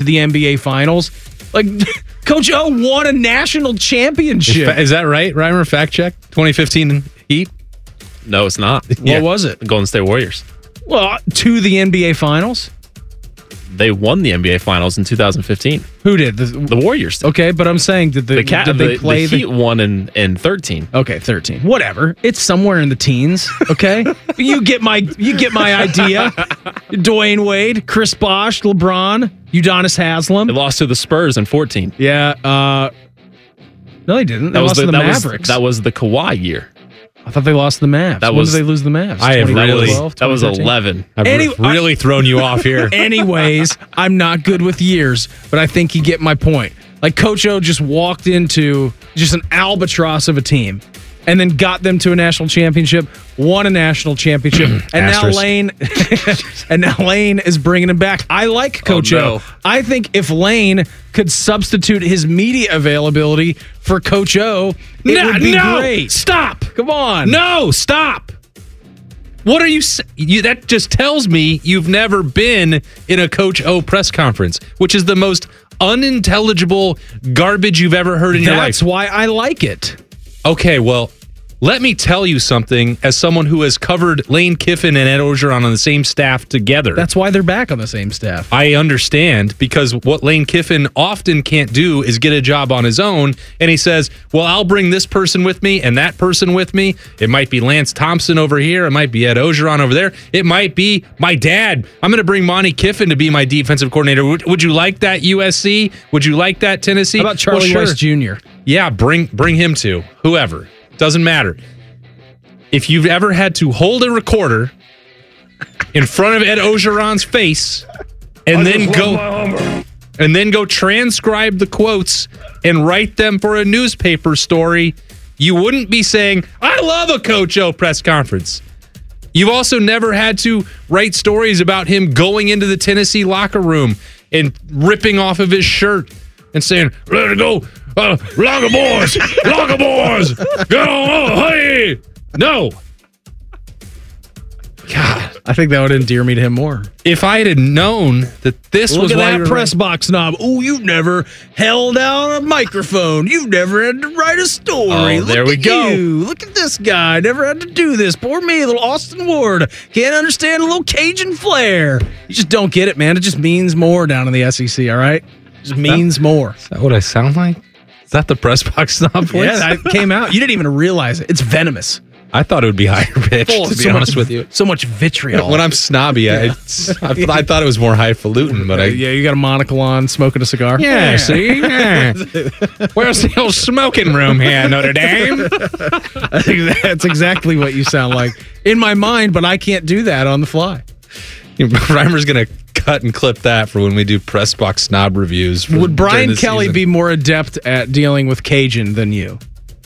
the NBA Finals. Like, Coach O won a national championship. Is that right, Reimer? Fact check. 2015 Heat? No, it's not. What was it? The Golden State Warriors. Well, to the NBA Finals? They won the NBA Finals in 2015. Who did? The Warriors did. Okay, but I'm saying, did they play the Heat won in 13. Okay, 13. Whatever. It's somewhere in the teens, okay? You get my idea. Dwayne Wade, Chris Bosh, LeBron, Udonis Haslem. They lost to the Spurs in 14. Yeah, no, they didn't. They lost to the Mavericks. That was the Kawhi year. I thought they lost to the Mavs. When did they lose the Mavs? That was 11. I've really thrown you off here. Anyways, I'm not good with years, but I think you get my point. Like, Coach O just walked into just an albatross of a team and then got them to a national championship, won a national championship, and now Lane is bringing him back. I like Coach O. I think if Lane could substitute his media availability for Coach O, it would be great. Stop. Come on. No, stop. What are you saying? That just tells me you've never been in a Coach O press conference, which is the most unintelligible garbage you've ever heard in your life. That's why I like it. Okay, well, let me tell you something as someone who has covered Lane Kiffin and Ed Orgeron on the same staff together. That's why they're back on the same staff. I understand, because what Lane Kiffin often can't do is get a job on his own, and he says, well, I'll bring this person with me and that person with me. It might be Lance Thompson over here. It might be Ed Orgeron over there. It might be my dad. I'm going to bring Monty Kiffin to be my defensive coordinator. Would you like that, USC? Would you like that, Tennessee? How about Charlie Weiss Jr.? Yeah, bring him to whoever. Doesn't matter. If you've ever had to hold a recorder in front of Ed Orgeron's face and then go transcribe the quotes and write them for a newspaper story, you wouldn't be saying, I love a Coach O press conference. You've also never had to write stories about him going into the Tennessee locker room and ripping off of his shirt and saying, let it go. Locker boys, get on, hey! No. God, I think that would endear me to him more. If I had known that this was look why at that press box knob. Oh, you've never held out a microphone. You've never had to write a story. Oh, there we go. Look at this guy. Never had to do this. Poor me, little Austin Ward. Can't understand a little Cajun flair. You just don't get it, man. It just means more down in the SEC. All right, it just means more. Is that what I sound like? Is that the press box knob voice? Yeah, that came out. You didn't even realize it. It's venomous. I thought it would be higher pitched, to be honest with you. So much vitriol. When I'm snobby, I thought it was more highfalutin, but yeah, you got a monocle on, smoking a cigar. Yeah, see? Yeah. Where's the old smoking room here, Notre Dame? I think that's exactly what you sound like in my mind, but I can't do that on the fly. Reimer's going to cut and clip that for when we do press box snob reviews. Would Brian Kelly be more adept at dealing with Cajun than you?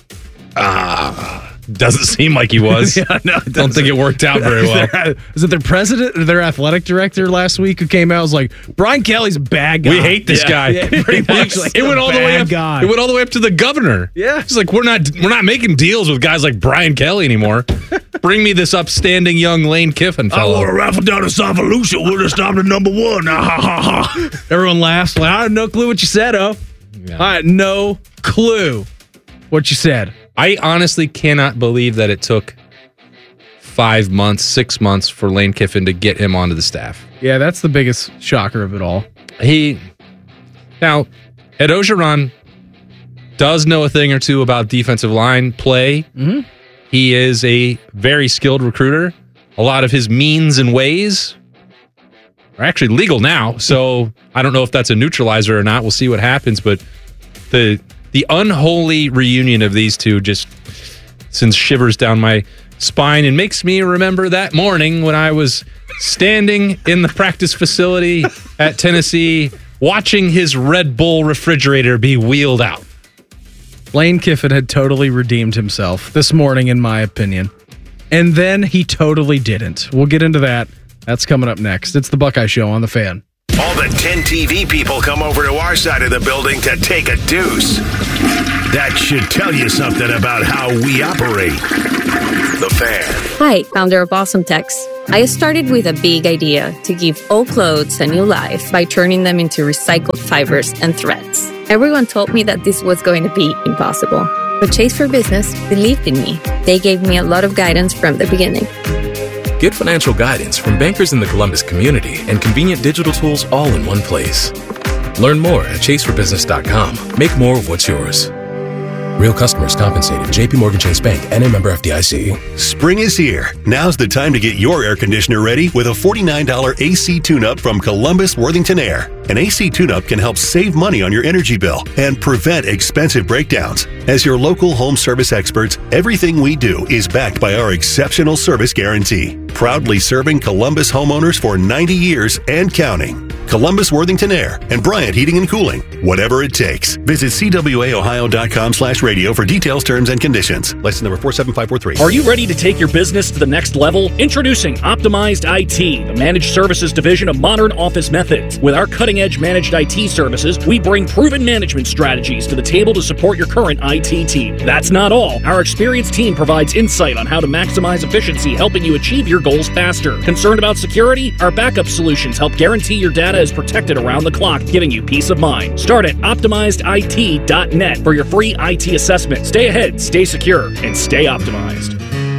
Doesn't seem like he was. Yeah, no, don't think it worked out very well. Is it their president or their athletic director last week who came out and was like, Brian Kelly's a bad guy. We hate this guy. Yeah, pretty much. Like, it went all the way up. Guy. It went all the way up to the governor. Yeah, he's like, we're not making deals with guys like Brian Kelly anymore. Bring me this upstanding young Lane Kiffin fellow. I want to raffle down to South Volusia. We're gonna stop at number one. Everyone laughs. Like, I had no clue what you said, Yeah. I had no clue what you said. I honestly cannot believe that it took 5 months, 6 months for Lane Kiffin to get him onto the staff. Yeah, that's the biggest shocker of it all. Now, Ed Orgeron does know a thing or two about defensive line play. Mm-hmm. He is a very skilled recruiter. A lot of his means and ways are actually legal now, so I don't know if that's a neutralizer or not. We'll see what happens, but the unholy reunion of these two just sends shivers down my spine and makes me remember that morning when I was standing in the practice facility at Tennessee watching his Red Bull refrigerator be wheeled out. Lane Kiffin had totally redeemed himself this morning, in my opinion. And then he totally didn't. We'll get into that. That's coming up next. It's the Buckeye Show on The Fan. All the 10 TV people come over to our side of the building to take a deuce. That should tell you something about how we operate. The Fan. Hi, founder of Awesome Text. I started with a big idea to give old clothes a new life by turning them into recycled fibers and threads. Everyone told me that this was going to be impossible, but Chase for Business believed in me. They gave me a lot of guidance from the beginning. Get financial guidance from bankers in the Columbus community and convenient digital tools all in one place. Learn more at chaseforbusiness.com. Make more of what's yours. Real customers compensated. JP Morgan Chase Bank, N.A. member FDIC. Spring is here. Now's the time to get your air conditioner ready with a $49 AC tune-up from Columbus Worthington Air. An AC tune-up can help save money on your energy bill and prevent expensive breakdowns. As your local home service experts, everything we do is backed by our exceptional service guarantee. Proudly serving Columbus homeowners for 90 years and counting. Columbus Worthington Air and Bryant Heating and Cooling. Whatever it takes. Visit cwaohio.com/radio for details, terms, and conditions. License number 47543. Are you ready to take your business to the next level? Introducing Optimized IT, the managed services division of Modern Office Methods. With our cutting-edge managed IT services, we bring proven management strategies to the table to support your current IT team. That's not all. Our experienced team provides insight on how to maximize efficiency, helping you achieve your goals faster. Concerned about security? Our backup solutions help guarantee your data is protected around the clock, giving you peace of mind. Start at OptimizedIT.net for your free IT assessment. Stay ahead, stay secure, and stay optimized.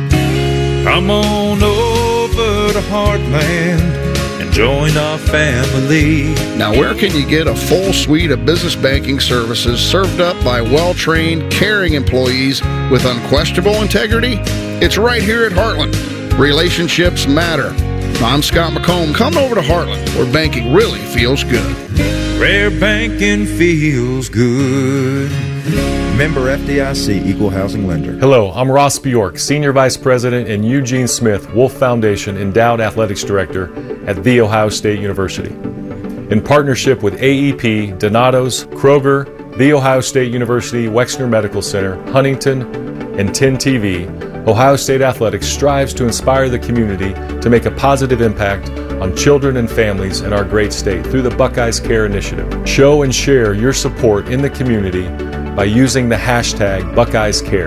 Come on over to Heartland and join our family. Now, where can you get a full suite of business banking services served up by well-trained, caring employees with unquestionable integrity? It's right here at Heartland. Relationships matter. I'm Scott McComb. Come over to Heartland, where banking really feels good. Where banking feels good. Member FDIC, Equal Housing Lender. Hello, I'm Ross Bjork, Senior Vice President and Eugene Smith, Wolf Foundation Endowed Athletics Director at The Ohio State University. In partnership with AEP, Donato's, Kroger, The Ohio State University, Wexner Medical Center, Huntington, and 10 TV, Ohio State Athletics strives to inspire the community to make a positive impact on children and families in our great state through the Buckeyes Care Initiative. Show and share your support in the community by using the hashtag BuckeyesCare.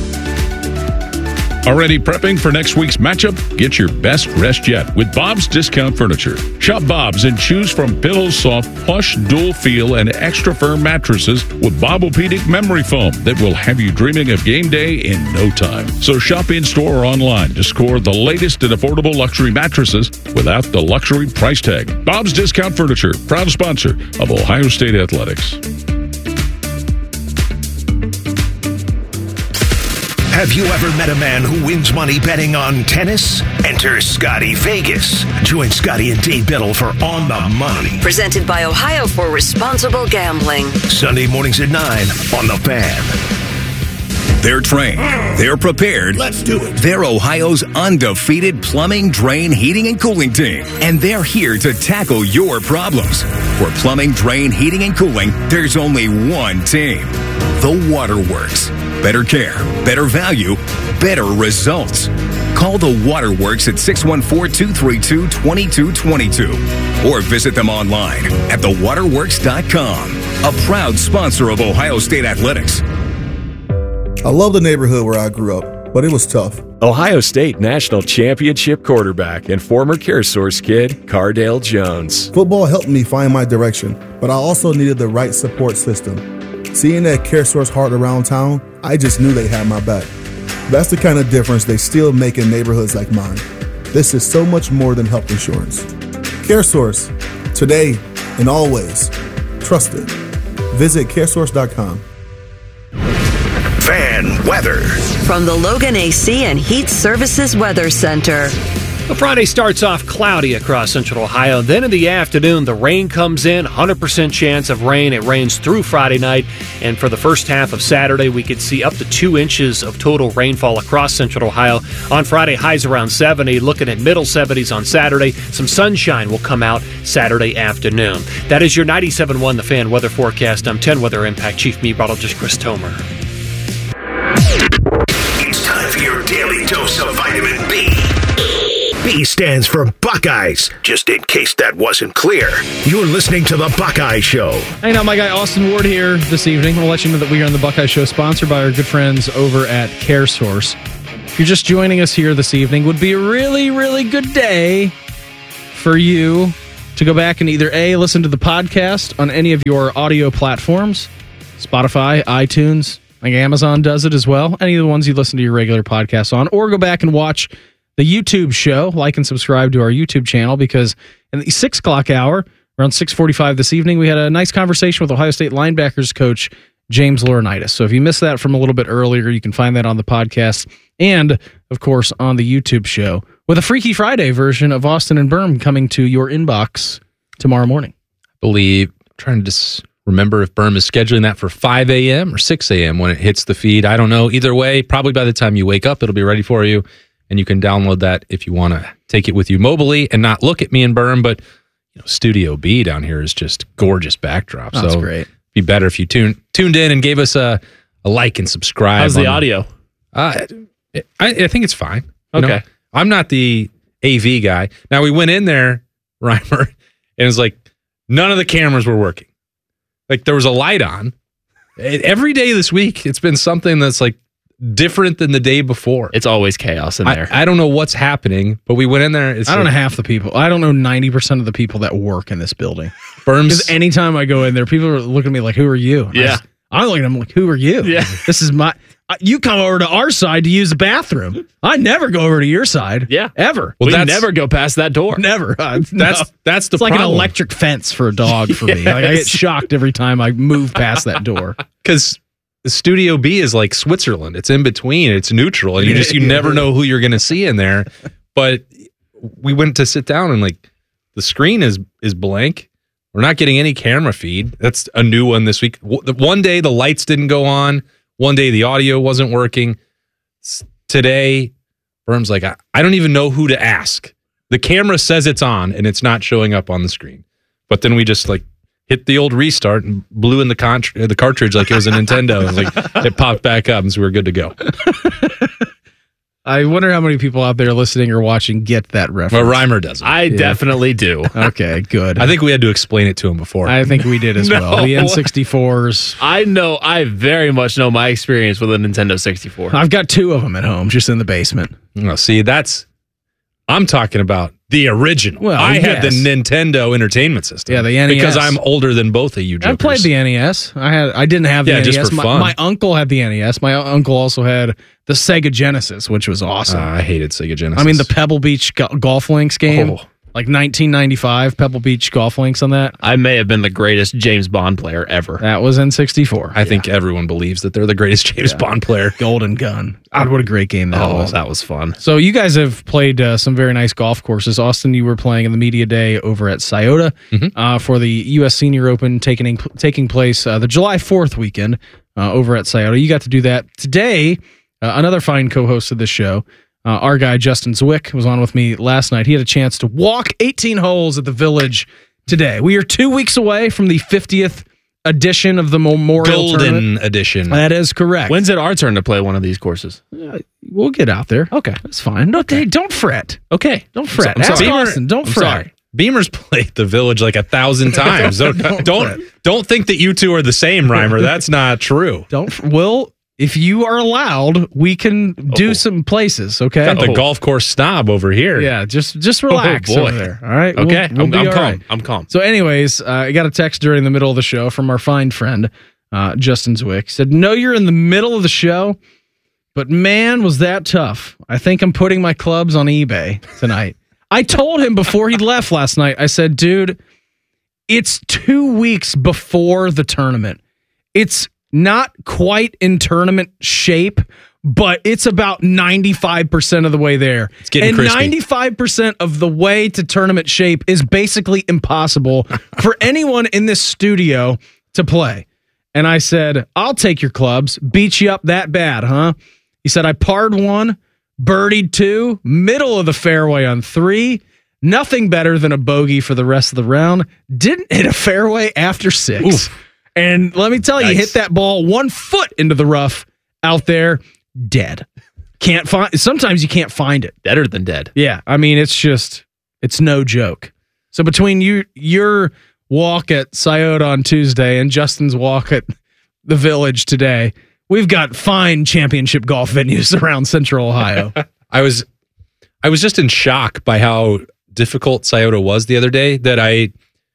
Already prepping for next week's matchup? Get your best rest yet with Bob's Discount Furniture. Shop Bob's and choose from Pillows Soft plush dual feel and extra firm mattresses with Bobopedic memory foam that will have you dreaming of game day in no time. So shop in store or online to score the latest and affordable luxury mattresses without the luxury price tag. Bob's Discount Furniture, proud sponsor of Ohio State Athletics. Have you ever met a man who wins money betting on tennis? Enter Scotty Vegas. Join Scotty and Dave Biddle for On the Money. Presented by Ohio for Responsible Gambling. Sunday mornings at 9 on The Fan. They're trained. They're prepared. Let's do it. They're Ohio's undefeated plumbing, drain, heating, and cooling team. And they're here to tackle your problems. For plumbing, drain, heating, and cooling, there's only one team. The Waterworks. Better care, better value, better results. Call the Waterworks at 614-232-2222 or visit them online at thewaterworks.com. A proud sponsor of Ohio State Athletics. I love the neighborhood where I grew up, but it was tough. Ohio State National Championship quarterback and former CareSource kid, Cardale Jones. Football helped me find my direction, but I also needed the right support system. Seeing that CareSource heart around town, I just knew they had my back. That's the kind of difference they still make in neighborhoods like mine. This is so much more than health insurance. CareSource, today and always. Trusted. Visit caresource.com. Fan weather. From the Logan AC and Heat Services Weather Center. The Friday starts off cloudy across central Ohio. Then in the afternoon, the rain comes in. 100% chance of rain. It rains through Friday night. And for the first half of Saturday, we could see up to 2 inches of total rainfall across central Ohio. On Friday, highs around 70. Looking at middle 70s on Saturday. Some sunshine will come out Saturday afternoon. That is your 97.1 The Fan weather forecast. I'm 10 Weather Impact Chief Meteorologist Chris Tomer. It's time for your daily dose of vitamin B. B B stands for Buckeyes, just in case that wasn't clear. You're listening to The Buckeye Show. Hanging out, my guy Austin Ward here this evening. We'll let you know that we are on The Buckeye Show, sponsored by our good friends over at CareSource. If you're just joining us here this evening, would be a really, really good day for you to go back and either A, listen to the podcast on any of your audio platforms, Spotify, iTunes, I think Amazon does it as well, any of the ones you listen to your regular podcasts on, or go back and watch the YouTube show, like and subscribe to our YouTube channel, because in the 6 o'clock hour, around 6:45 this evening, we had a nice conversation with Ohio State linebackers coach James Laurinaitis. So if you missed that from a little bit earlier, you can find that on the podcast and, of course, on the YouTube show, with a Freaky Friday version of Austin and Berm coming to your inbox tomorrow morning. I believe, I'm trying to just remember if Berm is scheduling that for 5 a.m. or 6 a.m. when it hits the feed. I don't know. Either way, probably by the time you wake up, it'll be ready for you, and you can download that if you want to take it with you mobily and not look at me and Berm. But Studio B down here is just gorgeous backdrop. That's so great. It'd be better if you tuned in and gave us a like and subscribe. How's the audio? I think it's fine. Okay. I'm not the AV guy. Now, we went in there, Reimer, and it was like none of the cameras were working. Like there was a light on. Every day this week, it's been something that's like different than the day before. It's always chaos in there. I don't know what's happening, but we went in there. I don't know half the people. I don't know 90% of the people that work in this building. Berm's. Because anytime I go in there, people are looking at me like, who are you? Yeah. I'm looking at them like, who are you? Yeah. This is my... You come over to our side to use the bathroom. I never go over to your side. Yeah. Ever. Well, we never go past that door. Never. That's the It's problem. like an electric fence for a dog for me. Like, I get shocked every time I move past that door. Because the Studio B is like Switzerland. It's in between. It's neutral, and you never know who you're going to see in there. But we went to sit down, and like the screen is blank. We're not getting any camera feed. That's a new one this week. One day the lights didn't go on. One day the audio wasn't working. Today, Berm's like, I don't even know who to ask. The camera says it's on, and it's not showing up on the screen. But then we just like hit the old restart and blew in the cartridge like it was a Nintendo, and like it popped back up, and so we were good to go. I wonder how many people out there listening or watching get that reference. Well, Reimer doesn't. I definitely do. Okay, good. I think we had to explain it to him before. I think we did as well. The N64s. I very much know my experience with a Nintendo 64. I've got 2 of them at home, just in the basement. See, I'm talking about the original. Well, I had the yes. Nintendo Entertainment System. Yeah, the NES. Because I'm older than both of you jokers. I played the NES. I didn't have the NES. Just for fun. My uncle had the NES. My uncle also had the Sega Genesis, which was awesome. I hated Sega Genesis. I mean, the Pebble Beach Golf Links game, like 1995 Pebble Beach Golf Links on that. I may have been the greatest James Bond player ever. That was N64. I think everyone believes that they're the greatest James Bond player. Golden Gun. God, what a great game that was. That was fun. So you guys have played some very nice golf courses. Austin, you were playing in the media day over at Scioto for the U.S. Senior Open taking place the July 4th weekend over at Scioto. You got to do that. Today, another fine co-host of this show, our guy Justin Zwick, was on with me last night. He had a chance to walk 18 holes at the Village today. We are 2 weeks away from the 50th edition of the Memorial Tournament. Edition. That is correct. When's it our turn to play one of these courses? We'll get out there. Okay. That's fine. No, don't fret. Okay. Don't fret. I'm Ask sorry. Austin. Don't fret. Sorry. Beamer's played the Village like 1,000 times. Don't think that you two are the same, Reimer. That's not true. If you are allowed, we can do some places, okay? Got the golf course snob over here. Yeah, just relax over there. All right. Okay. We'll be I'm all calm. right. I'm calm. So anyways, I got a text during the middle of the show from our fine friend, Justin Zwick. He said, "No, you're in the middle of the show, but man, was that tough. I think I'm putting my clubs on eBay tonight." I told him before he left last night, I said, dude, it's 2 weeks before the tournament. It's not quite in tournament shape, but it's about 95% of the way there. It's getting crispy. 95% of the way to tournament shape is basically impossible for anyone in this studio to play. And I said, I'll take your clubs. Beat you up that bad, huh? He said, I parred 1, birdied 2, middle of the fairway on 3. Nothing better than a bogey for the rest of the round. Didn't hit a fairway after 6. Oof. And let me tell you, hit that ball 1 foot into the rough out there, dead. Sometimes you can't find it. Deader than dead. Yeah, I mean, it's no joke. So between your walk at Scioto on Tuesday and Justin's walk at the Village today, we've got fine championship golf venues around Central Ohio. I was just in shock by how difficult Scioto was the other day I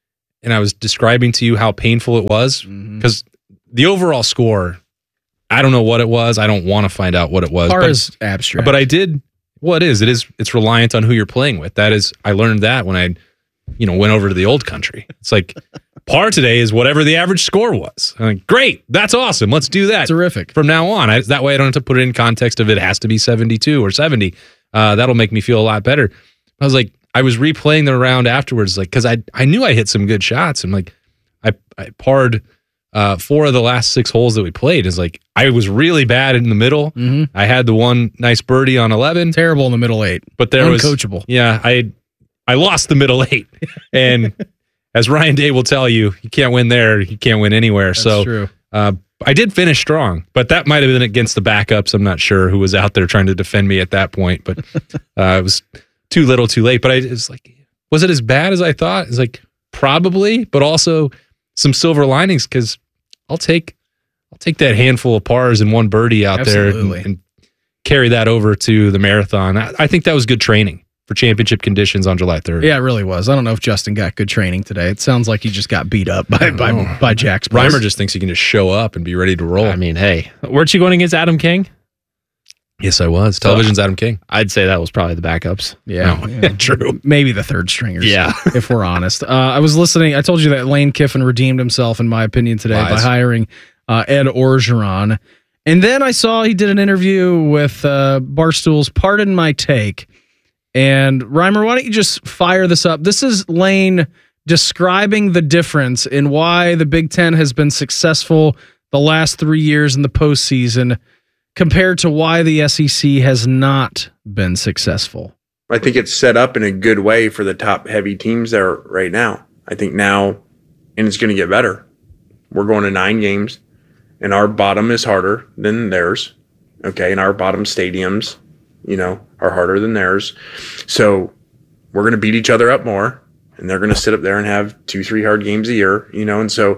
was describing to you how painful it was because the overall score, I don't know what it was. I don't want to find out what it was. Par is abstract. But I did. Well, it is. It's reliant on who you're playing with. That is, I learned that when I, went over to the old country. It's like par today is whatever the average score was. I'm like, great, that's awesome. Let's do that. Terrific. From now on, that way I don't have to put it in context of it has to be 72 or 70. That'll make me feel a lot better. I was like, I was replaying the round afterwards, like because I knew I hit some good shots. I'm like, I parred 4 of the last 6 holes that we played. Is like I was really bad in the middle. I had the one nice birdie on 11. Terrible in the middle 8. But there was uncoachable. Yeah, I lost the middle 8, and as Ryan Day will tell you, you can't win there. You can't win anywhere. That's so true. I did finish strong, but that might have been against the backups. I'm not sure who was out there trying to defend me at that point, but it was too little, too late. But it's like, was it as bad as I thought? It's like probably, but also some silver linings because I'll take that handful of pars and one birdie out there and carry that over to the marathon. I think that was good training for championship conditions on July 3rd. Yeah, it really was. I don't know if Justin got good training today. It sounds like he just got beat up by Jack's Pars. Reimer just thinks he can just show up and be ready to roll. I mean, hey, weren't you going against Adam King? Yes, I was. Television's Adam King. I'd say that was probably the backups. Yeah, true. Maybe the third stringers. Yeah. If we're honest. I was listening. I told you that Lane Kiffin redeemed himself, in my opinion, today by hiring Ed Orgeron. And then I saw he did an interview with Barstool's Pardon My Take. And Reimer, why don't you just fire this up? This is Lane describing the difference in why the Big Ten has been successful the last 3 years in the postseason compared to why the SEC has not been successful. I think it's set up in a good way for the top heavy teams there right now. I think now, and it's going to get better. We're going to 9 games, and our bottom is harder than theirs. Okay, and our bottom stadiums, are harder than theirs. So we're going to beat each other up more, and they're going to sit up there and have 2-3 hard games a year, and so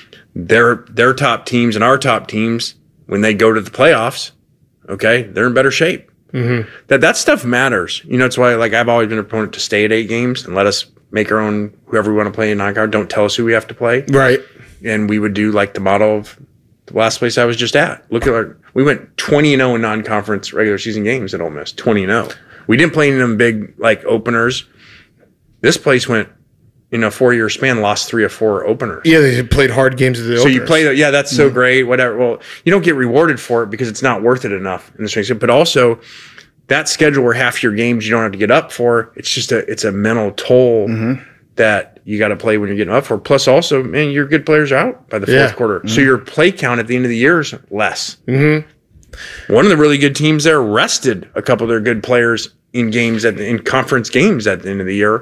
their top teams and our top teams, when they go to the playoffs, okay, they're in better shape. Mm-hmm. That stuff matters. It's why I've always been a proponent to stay at 8 games and let us make our own, whoever we want to play in knockout. Don't tell us who we have to play. Right. And we would do like the model of the last place I was just at. Look at we went 20-0 in non-conference regular season games at Ole Miss. 20-0. We didn't play any of them big openers. This place went in a 4-year span, lost 3 or 4 openers. Yeah, they played hard games of the So openers. you play yeah, that's so great, whatever. Well, you don't get rewarded for it because it's not worth it enough in the strength. But also that schedule where half your games you don't have to get up for, it's a mental toll that you got to play when you're getting up for. Plus also, man, your good players are out by the fourth quarter. Mm-hmm. So your play count at the end of the year is less. Mm-hmm. One of the really good teams there rested a couple of their good players in games in conference games at the end of the year.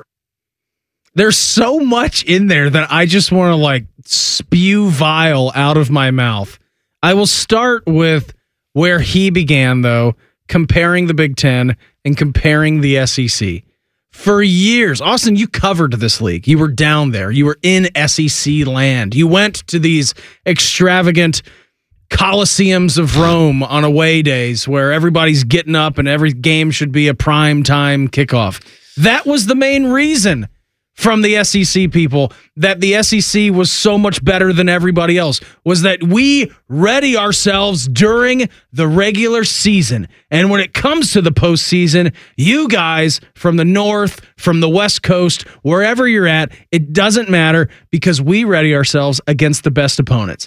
There's so much in there that I just want to spew vile out of my mouth. I will start with where he began, though, comparing the Big Ten and comparing the SEC. For years, Austin, you covered this league. You were down there. You were in SEC land. You went to these extravagant Colosseums of Rome on away days where everybody's getting up and every game should be a prime time kickoff. That was the main reason from the SEC people that the SEC was so much better than everybody else, was that we ready ourselves during the regular season. And when it comes to the postseason, you guys from the North, from the West Coast, wherever you're at, it doesn't matter because we ready ourselves against the best opponents.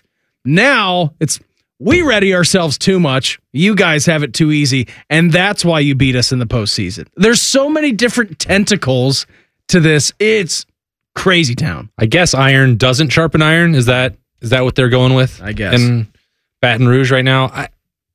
Now it's we ready ourselves too much. You guys have it too easy. And that's why you beat us in the postseason. There's so many different tentacles to this. It's crazy town. I guess iron doesn't sharpen iron. Is that what they're going with? I guess. In Baton Rouge right now.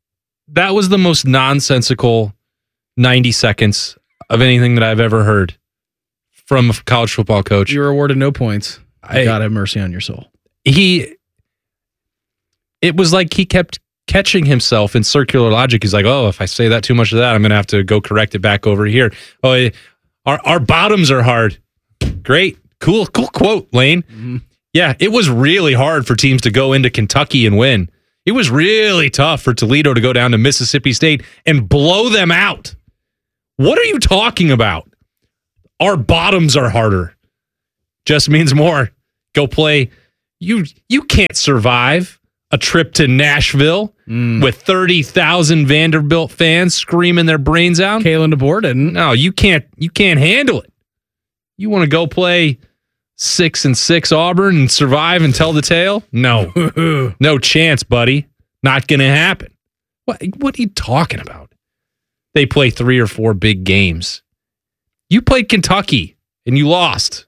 That was the most nonsensical 90 seconds of anything that I've ever heard from a college football coach. You were awarded no points. God have mercy on your soul. It was like he kept catching himself in circular logic. He's like, oh, if I say that too much of that, I'm going to have to go correct it back over here. Oh, our bottoms are hard. Great. Cool quote, Lane. Mm-hmm. Yeah, it was really hard for teams to go into Kentucky and win. It was really tough for Toledo to go down to Mississippi State and blow them out. What are you talking about? Our bottoms are harder. Just means more. Go play. You can't survive a trip to Nashville with 30,000 Vanderbilt fans screaming their brains out. Kalen DeBoer didn't. No, you can't handle it. You want to go play 6-6 Auburn and survive and tell the tale? No. No chance, buddy. Not going to happen. What are you talking about? They play 3 or 4 big games. You played Kentucky and you lost.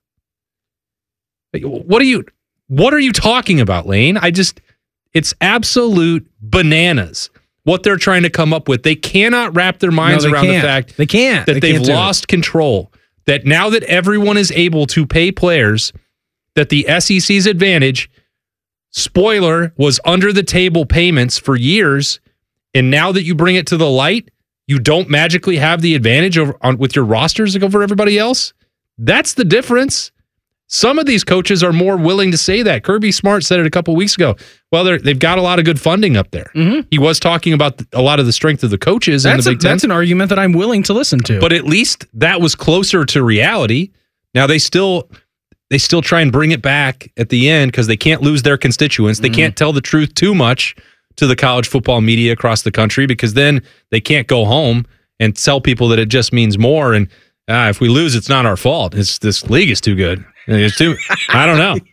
What are you talking about, Lane? It's absolute bananas what they're trying to come up with. They cannot wrap their minds around the fact that they've lost control. That now that everyone is able to pay players, that the SEC's advantage, spoiler, was under the table payments for years, and now that you bring it to the light, you don't magically have the advantage with your rosters over everybody else. That's the difference. Some of these coaches are more willing to say that. Kirby Smart said it a couple weeks ago. Well, they've got a lot of good funding up there. Mm-hmm. He was talking about a lot of the strength of the coaches in the Big Ten. That's an argument that I'm willing to listen to. But at least that was closer to reality. Now they still try and bring it back at the end because they can't lose their constituents. They can't tell the truth too much to the college football media across the country because then they can't go home and tell people that it just means more. And if we lose, it's not our fault. This league is too good. It's too. I don't know.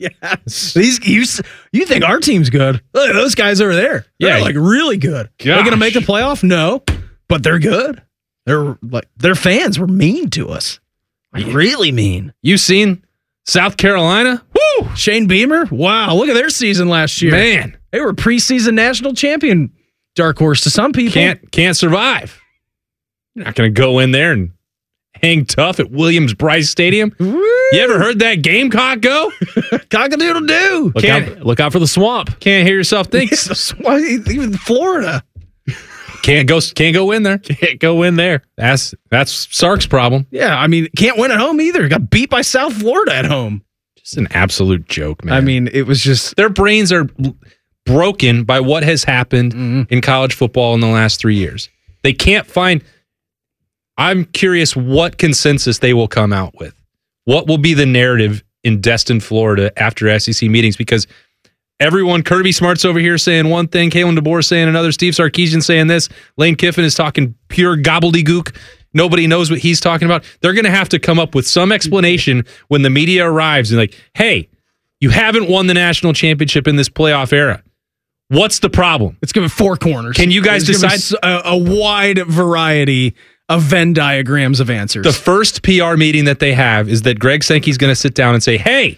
You think our team's good? Look at those guys over there. They're like really good. They're going to make the playoff? No, but they're good. Their fans were mean to us. Like really mean. You seen South Carolina? Woo! Shane Beamer? Wow, look at their season last year. Man. They were preseason national champion dark horse to some people. Can't survive. You're not going to go in there and hang tough at Williams-Brice Stadium. Woo! You ever heard that Gamecock go? Cock-a-doodle-doo. Look out for the swamp. Can't hear yourself think. Even Florida. Can't go in there. Can't go in there. That's Sark's problem. Yeah, I mean, can't win at home either. Got beat by South Florida at home. Just an absolute joke, man. I mean, it was just... Their brains are broken by what has happened in college football in the last 3 years. They can't find... I'm curious what consensus they will come out with. What will be the narrative in Destin, Florida after SEC meetings? Because everyone, Kirby Smart's over here saying one thing, Kalen DeBoer saying another, Steve Sarkisian saying this, Lane Kiffin is talking pure gobbledygook. Nobody knows what he's talking about. They're going to have to come up with some explanation when the media arrives and like, hey, you haven't won the national championship in this playoff era. What's the problem? It's given 4 corners. Can you guys decide? A wide variety of Venn diagrams of answers. The first PR meeting that they have is that Greg Sankey's going to sit down and say, hey,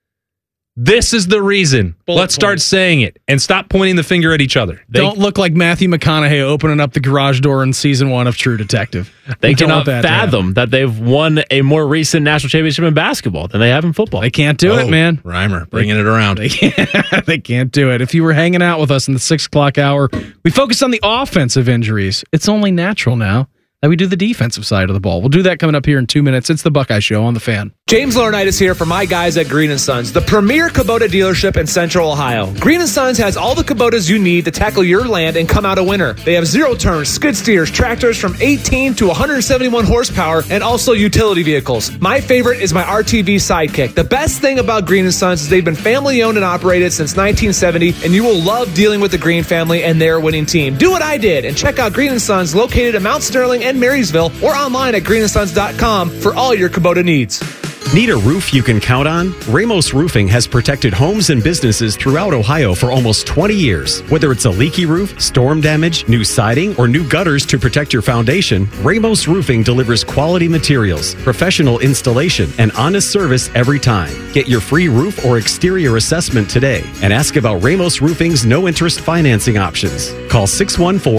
this is the reason. Let's start saying it and stop pointing the finger at each other. Don't look like Matthew McConaughey opening up the garage door in season 1 of True Detective. They cannot fathom that they've won a more recent national championship in basketball than they have in football. They can't do it, man. Reimer, bringing it around. They can't do it. If you were hanging out with us in the 6 o'clock hour, we focused on the offensive injuries. It's only natural now that we do the defensive side of the ball. We'll do that coming up here in 2 minutes. It's the Buckeye Show on The Fan. James Laurinaitis here for my guys at Green & Sons, the premier Kubota dealership in Central Ohio. Green & Sons has all the Kubotas you need to tackle your land and come out a winner. They have 0-turn, skid steers, tractors from 18 to 171 horsepower, and also utility vehicles. My favorite is my RTV Sidekick. The best thing about Green & Sons is they've been family owned and operated since 1970, and you will love dealing with the Green family and their winning team. Do what I did and check out Green & Sons located at Mount Sterling and Marysville or online at greenandsons.com for all your Kubota needs. Need a roof you can count on? Ramos Roofing has protected homes and businesses throughout Ohio for almost 20 years. Whether it's a leaky roof, storm damage, new siding, or new gutters to protect your foundation, Ramos Roofing delivers quality materials, professional installation, and honest service every time. Get your free roof or exterior assessment today and ask about Ramos Roofing's no-interest financing options. Call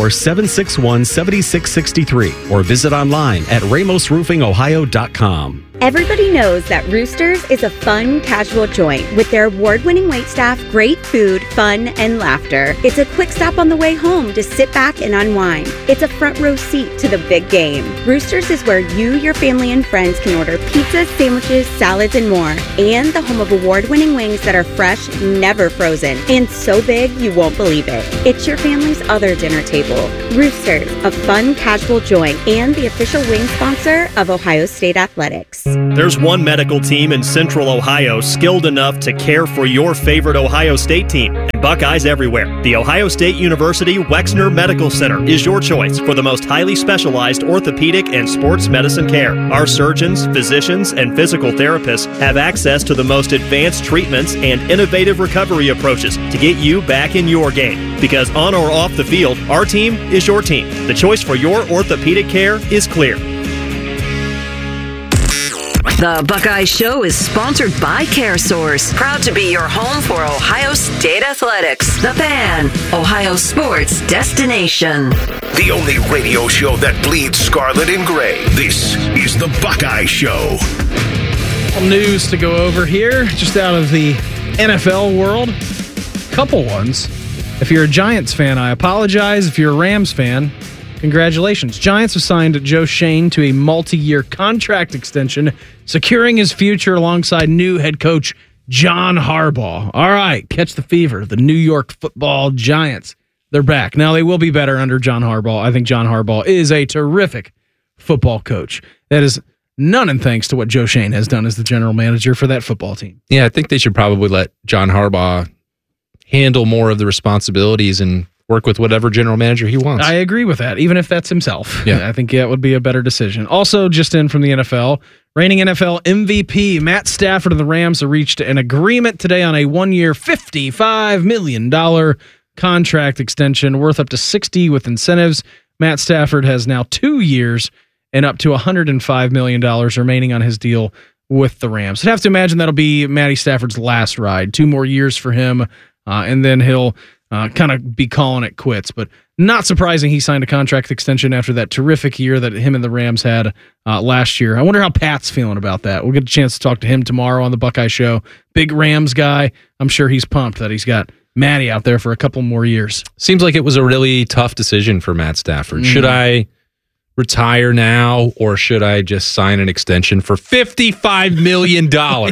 614-761-7663 or visit online at ramosroofingohio.com. Everybody knows that Roosters is a fun, casual joint with their award-winning waitstaff, great food, fun, and laughter. It's a quick stop on the way home to sit back and unwind. It's a front row seat to the big game. Roosters is where you, your family, and friends can order pizzas, sandwiches, salads, and more. And the home of award-winning wings that are fresh, never frozen, and so big you won't believe it. It's your family's other dinner table. Roosters, a fun, casual joint, and the official wing sponsor of Ohio State Athletics. There's one medical team in Central Ohio skilled enough to care for your favorite Ohio State team, and Buckeyes everywhere. The Ohio State University Wexner Medical Center is your choice for the most highly specialized orthopedic and sports medicine care. Our surgeons, physicians, and physical therapists have access to the most advanced treatments and innovative recovery approaches to get you back in your game. Because on or off the field, our team is your team. The choice for your orthopedic care is clear. The Buckeye Show is sponsored by CareSource, proud to be your home for Ohio State Athletics. The Fan, Ohio sports destination. The only radio show that bleeds scarlet and gray. This is the Buckeye Show. News to go over here, just out of the NFL world. Couple ones. If you're a Giants fan, I apologize. If you're a Rams fan, congratulations. Giants have signed Joe Schoen to a multi-year contract extension, securing his future alongside new head coach John Harbaugh. All right, catch the fever. The New York Football Giants. They're back. Now, they will be better under John Harbaugh. I think John Harbaugh is a terrific football coach. That is none in thanks to what Joe Schoen has done as the general manager for that football team. Yeah, I think they should probably let John Harbaugh handle more of the responsibilities and work with whatever general manager he wants. I agree with that, even if that's himself. Yeah. I think that would be a better decision. Also, just in from the NFL, reigning NFL MVP Matt Stafford of the Rams have reached an agreement today on a one-year $55 million contract extension worth up to $60 with incentives. Matt Stafford has now 2 years and up to $105 million remaining on his deal with the Rams. I'd have to imagine that'll be Matty Stafford's last ride. 2 more years for him, and then he'll kind of be calling it quits. But not surprising he signed a contract extension after that terrific year that him and the Rams had last year. I wonder how Pat's feeling about that. We'll get a chance to talk to him tomorrow on the Buckeye Show. Big Rams guy. I'm sure he's pumped that he's got Matty out there for a couple more years. Seems like it was a really tough decision for Matt Stafford. Should I retire now, or should I just sign an extension for $55 million?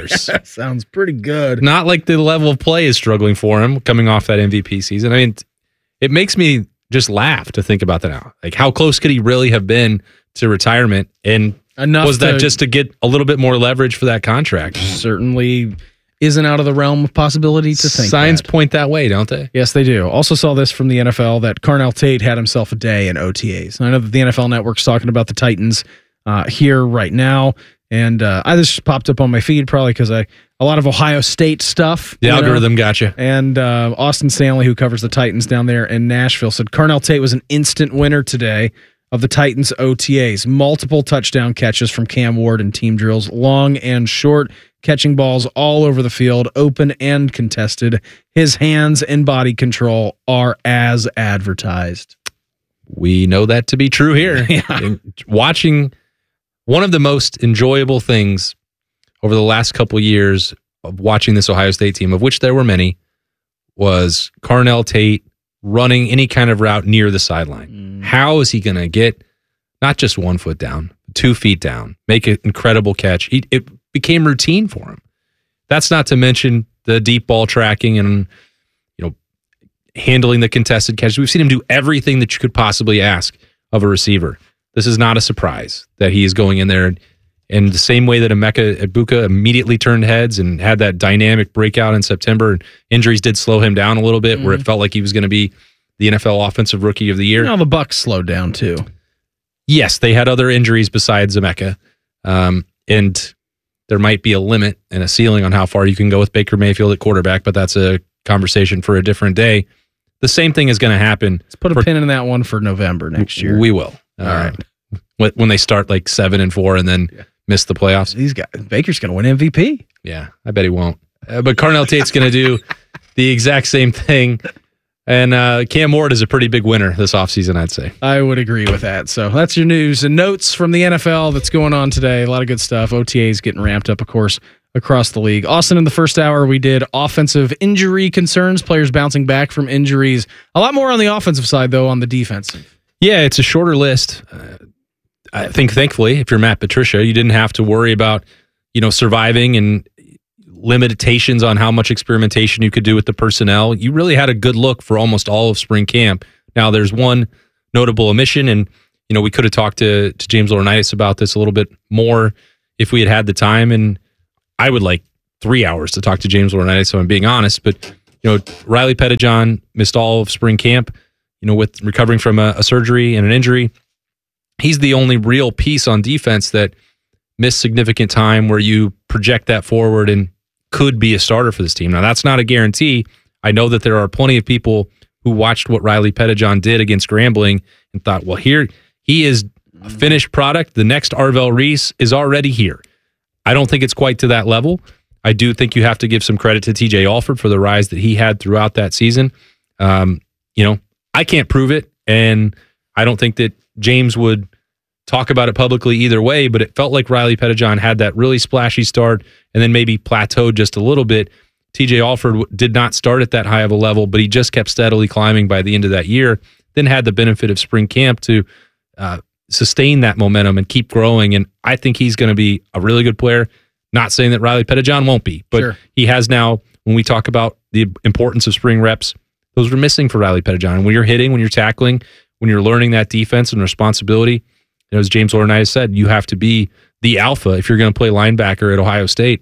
Sounds pretty good. Not like the level of play is struggling for him coming off that MVP season. I mean, it makes me just laugh to think about that now. Like, how close could he really have been to retirement? And was that just to get a little bit more leverage for that contract? Certainly isn't out of the realm of possibility to think. Signs point that way, don't they? Yes, they do. Also saw this from the NFL that Carnell Tate had himself a day in OTAs. I know that the NFL Network's talking about the Titans here right now, and I just popped up on my feed probably because a lot of Ohio State stuff. The algorithm got you. And Austin Stanley, who covers the Titans down there in Nashville, said Carnell Tate was an instant winner today of the Titans OTAs. Multiple touchdown catches from Cam Ward in team drills, long and short, catching balls all over the field, open and contested. His hands and body control are as advertised. We know that to be true here. Yeah. Watching, one of the most enjoyable things over the last couple of years of watching this Ohio State team, of which there were many, was Carnell Tate running any kind of route near the sideline. How is he going to get not just 1 foot down, 2 feet down, make an incredible catch? It became routine for him. That's not to mention the deep ball tracking and handling the contested catches. We've seen him do everything that you could possibly ask of a receiver. This is not a surprise that he is going in there in the same way that Emeka Egbuka immediately turned heads and had that dynamic breakout in September. Injuries did slow him down a little bit, where it felt like he was going to be the NFL Offensive Rookie of the Year. Now the Bucs slowed down too. Yes, they had other injuries besides Emeka, and there might be a limit and a ceiling on how far you can go with Baker Mayfield at quarterback, but that's a conversation for a different day. The same thing is going to happen. Let's put a pin in that one for November next year. We will. All right. When they start like 7-4 and then miss the playoffs. These guys, Baker's going to win MVP. Yeah, I bet he won't. But Carnell Tate's going to do the exact same thing And Cam Ward is a pretty big winner this offseason, I'd say. I would agree with that. So that's your news and notes from the NFL that's going on today. A lot of good stuff. OTAs getting ramped up, of course, across the league. Austin, in the first hour, we did offensive injury concerns, players bouncing back from injuries. A lot more on the offensive side, though, on the defensive. Yeah, it's a shorter list. I think, thankfully, if you're Matt Patricia, you didn't have to worry about, surviving and limitations on how much experimentation you could do with the personnel. You really had a good look for almost all of spring camp. Now, there's one notable omission, and we could have talked to James Laurinaitis about this a little bit more if we had the time. And I would like 3 hours to talk to James Laurinaitis, so I'm being honest. But Riley Pettijohn missed all of spring camp. With recovering from a surgery and an injury, he's the only real piece on defense that missed significant time where you project that forward and could be a starter for this team. Now, that's not a guarantee. I know that there are plenty of people who watched what Riley Pettijohn did against Grambling and thought, well, here he is a finished product. The next Arvell Reese is already here. I don't think it's quite to that level. I do think you have to give some credit to TJ Alford for the rise that he had throughout that season. I can't prove it, and I don't think that James would talk about it publicly either way, but it felt like Riley Pettijohn had that really splashy start and then maybe plateaued just a little bit. TJ Alford did not start at that high of a level, but he just kept steadily climbing by the end of that year, then had the benefit of spring camp to sustain that momentum and keep growing, and I think he's going to be a really good player. Not saying that Riley Pettijohn won't be, but He has now, when we talk about the importance of spring reps, those were missing for Riley Pettijohn. When you're hitting, when you're tackling, when you're learning that defense and responsibility, as James Laurinaitis said, you have to be the alpha if you're going to play linebacker at Ohio State.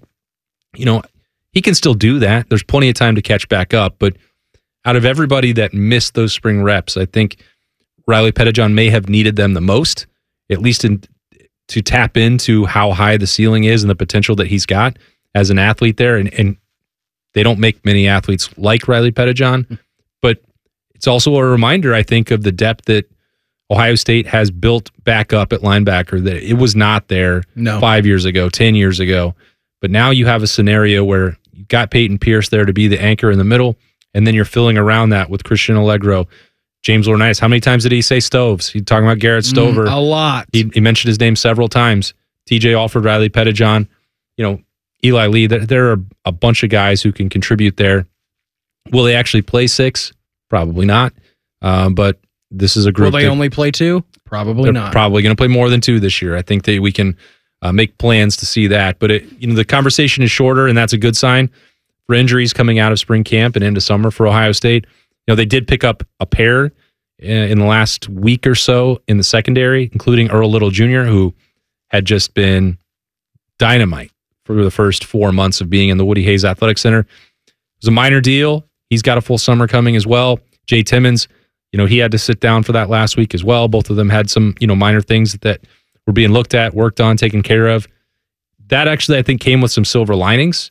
He can still do that. There's plenty of time to catch back up, but out of everybody that missed those spring reps, I think Riley Pettijohn may have needed them the most, at least to tap into how high the ceiling is and the potential that he's got as an athlete there. And they don't make many athletes like Riley Pettijohn, but it's also a reminder, I think, of the depth that Ohio State has built back up at linebacker, that it was not there 5 years ago, 10 years ago. But now you have a scenario where you've got Peyton Pierce there to be the anchor in the middle, and then you're filling around that with Christian Allegro. James Laurinaitis, how many times did he say Stoves? He's talking about Garrett Stover. A lot. He mentioned his name several times. TJ Alford, Riley Pettijohn, Eli Lee. There are a bunch of guys who can contribute there. Will they actually play 6? Probably not. But this is a group. Will they only play 2? Probably not. Probably going to play more than 2 this year. I think that we can make plans to see that. But the conversation is shorter, and that's a good sign for injuries coming out of spring camp and into summer for Ohio State. They did pick up a pair in the last week or so in the secondary, including Earl Little Jr., who had just been dynamite for the first 4 months of being in the Woody Hayes Athletic Center. It was a minor deal. He's got a full summer coming as well. Jay Timmons, he had to sit down for that last week as well. Both of them had some, minor things that were being looked at, worked on, taken care of. That actually, I think, came with some silver linings.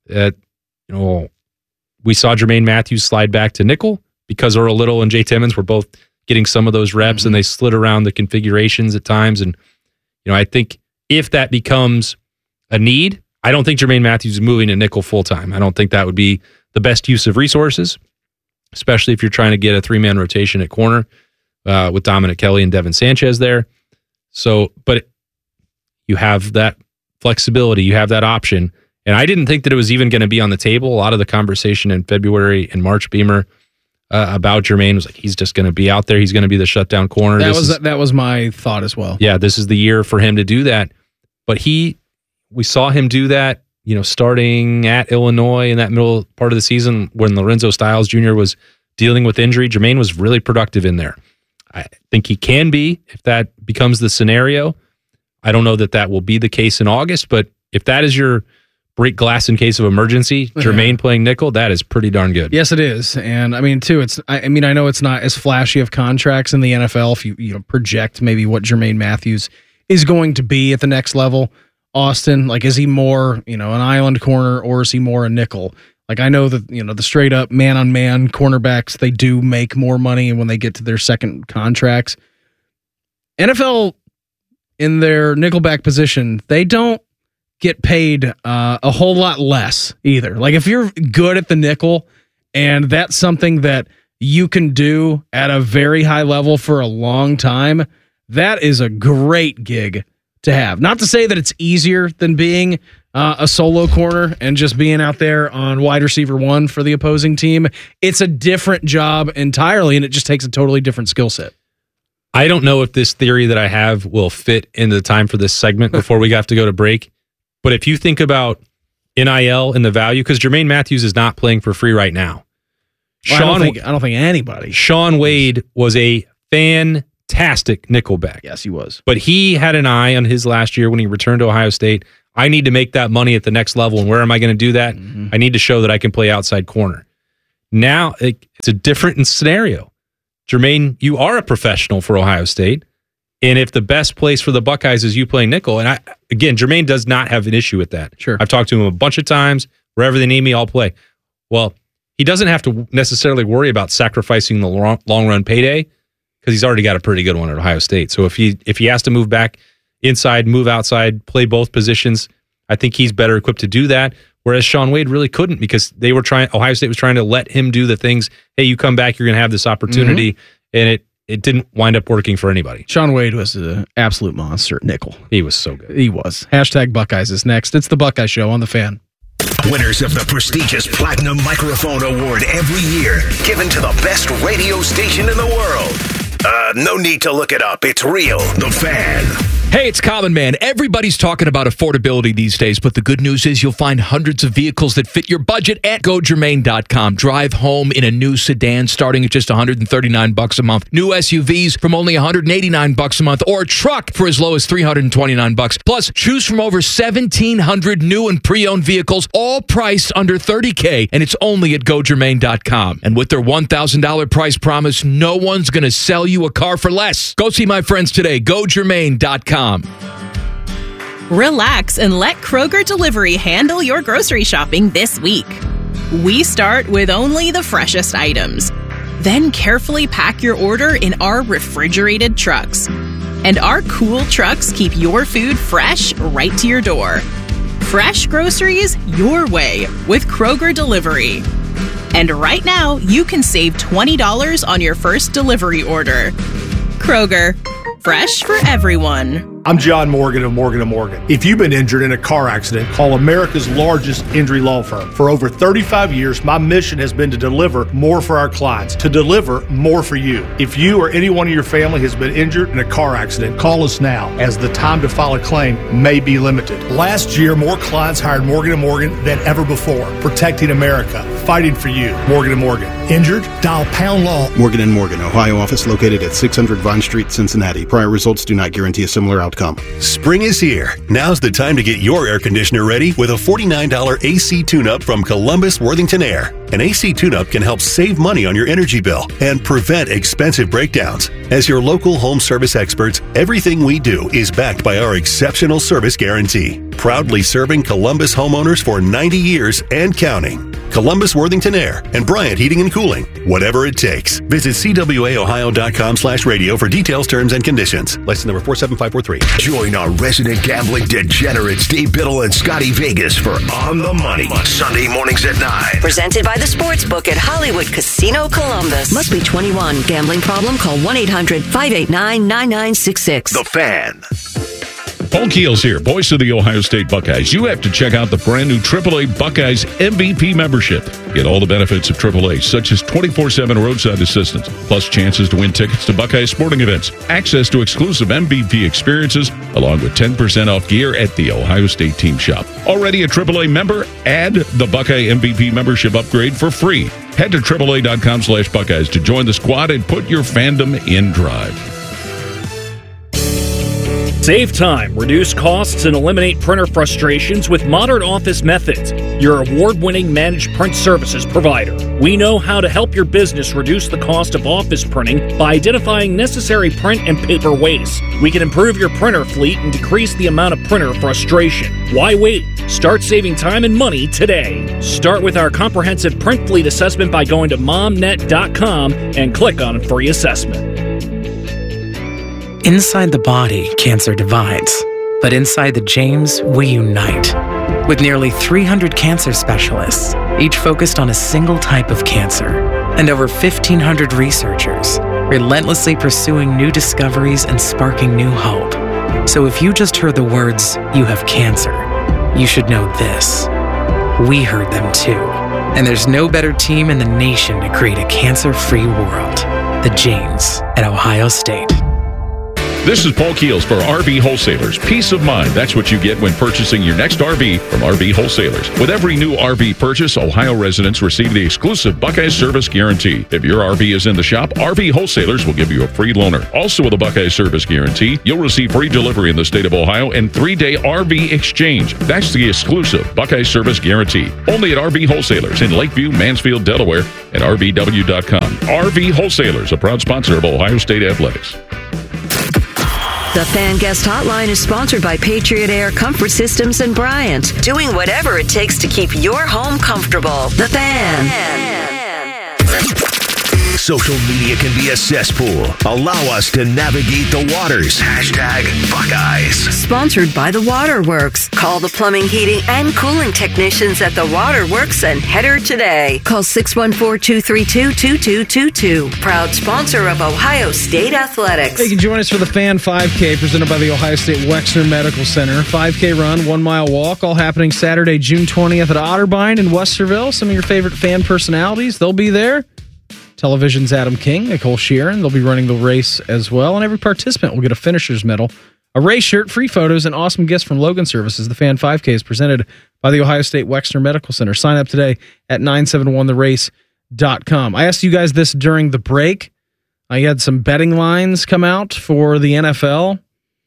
We saw Jermaine Matthews slide back to nickel because Earl Little and Jay Timmons were both getting some of those reps, and they slid around the configurations at times. And, I think if that becomes a need, I don't think Jermaine Matthews is moving to nickel full-time. I don't think that would be the best use of resources, especially if you're trying to get a 3-man rotation at corner with Dominic Kelly and Devin Sanchez there. So, but you have that flexibility, you have that option. And I didn't think that it was even going to be on the table. A lot of the conversation in February and March Beamer about Jermaine was like, he's just going to be out there. He's going to be the shutdown corner. That was my thought as well. Yeah, this is the year for him to do that. But we saw him do that, starting at Illinois in that middle part of the season when Lorenzo Styles Jr. was dealing with injury. Jermaine was really productive in there. I think he can be if that becomes the scenario. I don't know that will be the case in August, but if that is your break glass in case of emergency, Jermaine playing nickel, that is pretty darn good. Yes, it is. And I mean, too, I know it's not as flashy of contracts in the NFL if you project maybe what Jermaine Matthews is going to be at the next level. Austin, like, is he more, an island corner, or is he more a nickel? Like, I know that, the straight up man on man cornerbacks, they do make more money when they get to their second contracts. NFL in their nickelback position, they don't get paid a whole lot less either. Like, if you're good at the nickel, and that's something that you can do at a very high level for a long time, that is a great gig to have. Not to say that it's easier than being a solo corner and just being out there on wide receiver one for the opposing team. It's a different job entirely, and it just takes a totally different skill set. I don't know if this theory that I have will fit into the time for this segment before we have to go to break. But if you think about NIL and the value, because Jermaine Matthews is not playing for free right now. Well, I don't think anybody. Shaun Wade was a fantastic nickelback. Yes, he was. But he had an eye on his last year when he returned to Ohio State. I need to make that money at the next level. And where am I going to do that? I need to show that I can play outside corner. Now, it's a different scenario. Jermaine, you are a professional for Ohio State. And if the best place for the Buckeyes is you playing nickel, and again, Jermaine does not have an issue with that. Sure. I've talked to him a bunch of times. Wherever they need me, I'll play. Well, he doesn't have to necessarily worry about sacrificing the long run payday because he's already got a pretty good one at Ohio State. So if he has to move back inside, move outside, play both positions, I think he's better equipped to do that. Whereas Shaun Wade really couldn't because Ohio State was trying to let him do the things. Hey, you come back, you're going to have this opportunity, and it didn't wind up working for anybody. Shaun Wade was an absolute monster at nickel. He was so good. He was. Hashtag Buckeyes is next. It's the Buckeye Show on The Fan. Winners of the prestigious Platinum Microphone Award every year, given to the best radio station in the world. No need to look it up. It's real. The Fan. Hey, it's Common Man. Everybody's talking about affordability these days, but the good news is you'll find hundreds of vehicles that fit your budget at GoGermain.com. Drive home in a new sedan starting at just $139 a month. New SUVs from only $189 a month, or a truck for as low as $329. Plus, choose from over 1,700 new and pre-owned vehicles, all priced under $30K, and it's only at GoGermain.com. And with their $1,000 price promise, no one's going to sell you a car for less. Go see my friends today. GoGermain.com. Relax and let Kroger Delivery handle your grocery shopping this week. We start with only the freshest items. Then carefully pack your order in our refrigerated trucks. And our cool trucks keep your food fresh right to your door. Fresh groceries your way with Kroger Delivery. And right now, you can save $20 on your first delivery order. Kroger, fresh for everyone. I'm John Morgan of Morgan & Morgan. If you've been injured in a car accident, call America's largest injury law firm. For over 35 years, my mission has been to deliver more for our clients, to deliver more for you. If you or anyone in your family has been injured in a car accident, call us now, as the time to file a claim may be limited. Last year, more clients hired Morgan & Morgan than ever before, protecting America, fighting for you. Morgan & Morgan. Injured? Dial pound law. Morgan & Morgan, Ohio office located at 600 Vine Street, Cincinnati. Prior results do not guarantee a similar outcome. Spring is here. Now's the time to get your air conditioner ready with a $49 AC tune-up from Columbus Worthington Air. An AC tune-up can help save money on your energy bill and prevent expensive breakdowns. As your local home service experts, everything we do is backed by our exceptional service guarantee. Proudly serving Columbus homeowners for 90 years and counting. Columbus Worthington Air and Bryant Heating and Cooling. Whatever it takes. Visit cwaohio.com/radio for details, terms, and conditions. License number 47543. Join our resident gambling degenerates, Dave Biddle and Scotty Vegas for On the Money. Sunday mornings at 9. Presented by the Sportsbook at Hollywood Casino Columbus. Must be 21. Gambling problem? Call 1-800-589-9966. The Fan. Paul Keels here, voice of the Ohio State Buckeyes. You have to check out the brand new AAA Buckeyes MVP membership. Get all the benefits of AAA, such as 24/7 roadside assistance, plus chances to win tickets to Buckeyes sporting events, access to exclusive MVP experiences, along with 10% off gear at the Ohio State team shop. Already a AAA member? Add the Buckeye MVP membership upgrade for free. Head to AAA.com/Buckeyes to join the squad and put your fandom in drive. Save time, reduce costs, and eliminate printer frustrations with Modern Office Methods, your award-winning managed print services provider. We know how to help your business reduce the cost of office printing by identifying necessary print and paper waste. We can improve your printer fleet and decrease the amount of printer frustration. Why wait? Start saving time and money today. Start with our comprehensive print fleet assessment by going to momnet.com and click on Free Assessment. Inside the body, cancer divides. But inside the James, we unite. With nearly 300 cancer specialists, each focused on a single type of cancer. and over 1,500 researchers, relentlessly pursuing new discoveries and sparking new hope. So if you just heard the words, "you have cancer," you should know this. We heard them too. And there's no better team in the nation to create a cancer-free world. The Janes at Ohio State. This is Paul Keels for RV Wholesalers. Peace of mind, that's what you get when purchasing your next RV from RV Wholesalers. With every new RV purchase, Ohio residents receive the exclusive Buckeye Service Guarantee. If your RV is in the shop, RV Wholesalers will give you a free loaner. Also with a Buckeye Service Guarantee, you'll receive free delivery in the state of Ohio and 3-day RV exchange. That's the exclusive Buckeye Service Guarantee. Only at RV Wholesalers in Lakeview, Mansfield, Delaware, and RVW.com. RV Wholesalers, a proud sponsor of Ohio State Athletics. The Fan Guest Hotline is sponsored by Patriot Air Comfort Systems in Bryant, doing whatever it takes to keep your home comfortable. The Fan. Social media can be a cesspool. Allow us to navigate the waters. #Buckeyes. Sponsored by The Waterworks. Call the plumbing, heating, and cooling technicians at The Waterworks and header today. Call 614-232-2222. Proud sponsor of Ohio State Athletics. Hey, you can join us for the Fan 5K presented by the Ohio State Wexner Medical Center. 5K run, 1 mile walk, all happening Saturday, June 20th at Otterbein in Westerville. Some of your favorite fan personalities, they'll be there. Television's Adam King, Nicole Sheeran. They'll be running the race as well. And every participant will get a finisher's medal, a race shirt, free photos, and awesome gifts from Logan Services. The Fan 5K is presented by the Ohio State Wexner Medical Center. Sign up today at 971therace.com. I asked you guys this during the break. I had some betting lines come out for the NFL.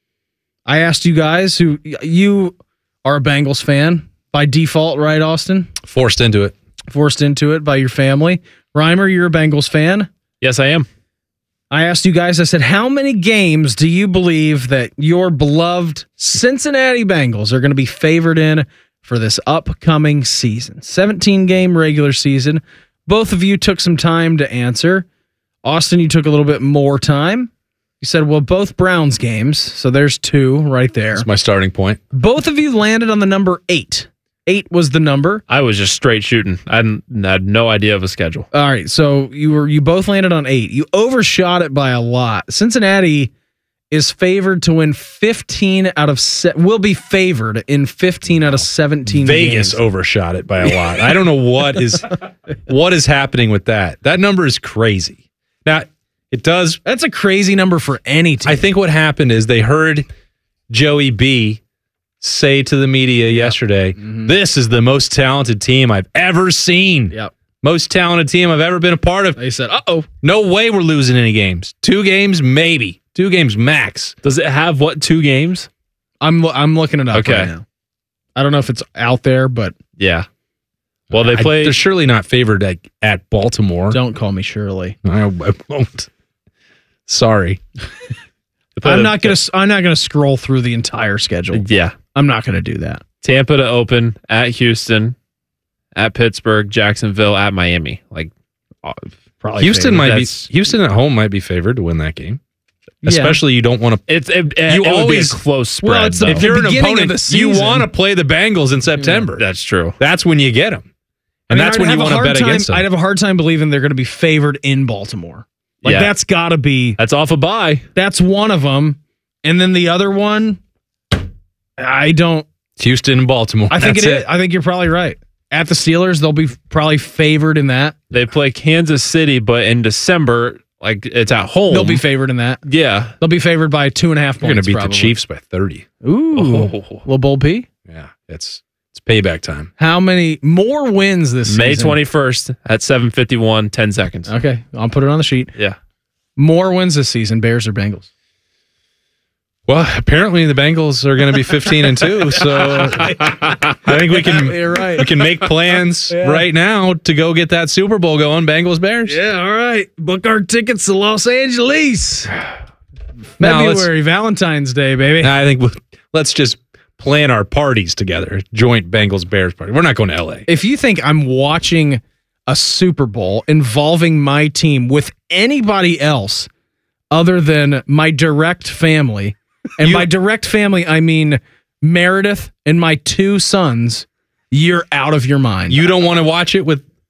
I asked you guys who you are a Bengals fan by default, right, Austin? Forced into it by your family. Reimer, you're a Bengals fan? Yes, I am. I asked you guys, I said, how many games do you believe that your beloved Cincinnati Bengals are going to be favored in for this upcoming season? 17-game regular season. Both of you took some time to answer. Austin, you took a little bit more time. You said, well, both Browns games. So there's 2 right there. That's my starting point. Both of you landed on the number 8. 8 was the number. I was just straight shooting. I had no idea of a schedule. All right, so you both landed on 8. You overshot it by a lot. Cincinnati is favored to win 15 out of will be favored in 15 out of 17 Vegas games. Overshot it by a lot. I don't know what is happening with that. That number is crazy. Now, it does. That's a crazy number for any team. I think what happened is they heard Joey B say to the media yesterday, this is the most talented team I've ever seen. Yep. Most talented team I've ever been a part of. They said, uh-oh. No way we're losing any games. 2 games, maybe. 2 games max. Does it have, 2 games? I'm looking it up right now. I don't know if it's out there, but... Yeah. Well, they play... They're surely not favored at Baltimore. Don't call me Shirley. I won't. Sorry. I'm not gonna scroll through the entire schedule. Yeah. I'm not gonna do that. Tampa to open, at Houston, at Pittsburgh, Jacksonville, at Miami. Probably Houston Houston at home might be favored to win that game. Yeah. Especially you don't want to. You always close spread. Well, it's if you're an opponent, you season. want to play the Bengals in September. Yeah, that's true. That's when you get them, and that's when you want to bet against them. I'd have a hard time believing they're going to be favored in Baltimore. That's got to be. That's off a bye. That's one of them, and then the other one. I don't. Houston and Baltimore. I think it is. I think you're probably right. At the Steelers, they'll be probably favored in that. They play Kansas City, but in December, it's at home. They'll be favored in that. Yeah. They'll be favored by 2.5 points. You're going to beat probably. the Chiefs by 30. Ooh. Little Bull P? Yeah. It's payback time. How many more wins this May season? May 21st at 7:51, 10 seconds. Okay. I'll put it on the sheet. Yeah. More wins this season, Bears or Bengals? Well, apparently the Bengals are going to be 15-2, so I think we can make plans right now to go get that Super Bowl going. Bengals Bears. Yeah, all right. Book our tickets to Los Angeles. February, Valentine's Day, baby. I think let's just plan our parties together. Joint Bengals Bears party. We're not going to LA. If you think I'm watching a Super Bowl involving my team with anybody else other than my direct family. And by direct family, I mean Meredith and my 2 sons. You're out of your mind. You don't want to watch it with